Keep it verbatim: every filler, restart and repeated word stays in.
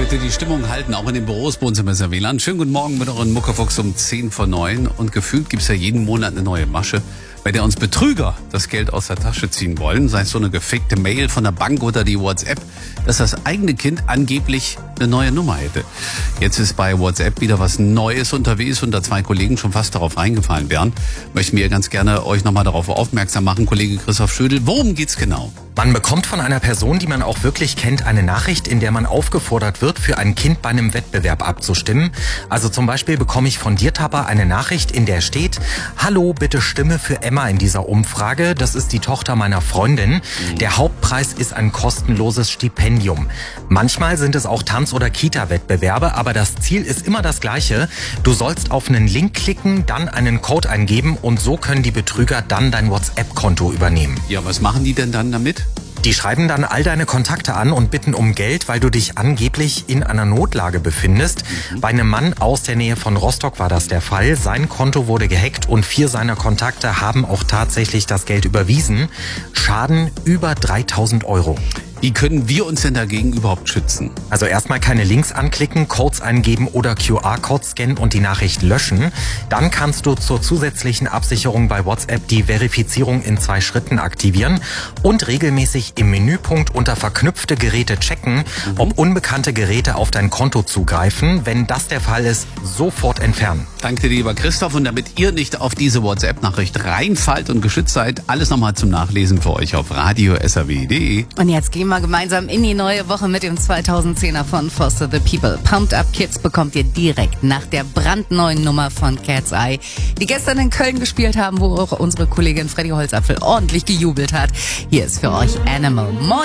Bitte die Stimmung halten, auch in den Büros Wohnzimmer ist ja W L A N. Schönen guten Morgen mit euren Muckefuchs um zehn vor neun. Und gefühlt gibt's ja jeden Monat eine neue Masche, bei der uns Betrüger das Geld aus der Tasche ziehen wollen. Sei es so eine gefickte Mail von der Bank oder die WhatsApp, dass das eigene Kind angeblich eine neue Nummer hätte. Jetzt ist bei WhatsApp wieder was Neues unterwegs und da zwei Kollegen schon fast darauf reingefallen wären, möchten wir ganz gerne euch nochmal darauf aufmerksam machen. Kollege Christoph Schödel, worum geht's genau? Man bekommt von einer Person, die man auch wirklich kennt, eine Nachricht, in der man aufgefordert wird, für ein Kind bei einem Wettbewerb abzustimmen. Also zum Beispiel bekomme ich von dir, Tapper, eine Nachricht, in der steht: Hallo, bitte stimme für Emma in dieser Umfrage. Das ist die Tochter meiner Freundin. Der Hauptpreis ist ein kostenloses Stipendium. Manchmal sind es auch Tanz- oder Kita-Wettbewerbe, aber das Ziel ist immer das gleiche. Du sollst auf einen Link klicken, dann einen Code eingeben und so können die Betrüger dann dein WhatsApp-Konto übernehmen. Ja, was machen die denn dann damit? Die schreiben dann all deine Kontakte an und bitten um Geld, weil du dich angeblich in einer Notlage befindest. Mhm. Bei einem Mann aus der Nähe von Rostock war das der Fall. Sein Konto wurde gehackt und vier seiner Kontakte haben auch tatsächlich das Geld überwiesen. Schaden über dreitausend Euro. Wie können wir uns denn dagegen überhaupt schützen? Also erstmal keine Links anklicken, Codes eingeben oder Q R-Code scannen und die Nachricht löschen. Dann kannst du zur zusätzlichen Absicherung bei WhatsApp die Verifizierung in zwei Schritten aktivieren und regelmäßig im Menüpunkt unter verknüpfte Geräte checken, mhm. ob unbekannte Geräte auf dein Konto zugreifen. Wenn das der Fall ist, sofort entfernen. Danke dir, lieber Christoph. Und damit ihr nicht auf diese WhatsApp-Nachricht reinfallt und geschützt seid, alles nochmal zum Nachlesen für euch auf radio s r w punkt d e. Und jetzt gehen wir gemeinsam in die neue Woche mit dem zweitausendzehner von Foster the People. Pumped Up Kids bekommt ihr direkt nach der brandneuen Nummer von Cat's Eye, die gestern in Köln gespielt haben, wo auch unsere Kollegin Freddy Holzapfel ordentlich gejubelt hat. Hier ist für euch Animal. Moin!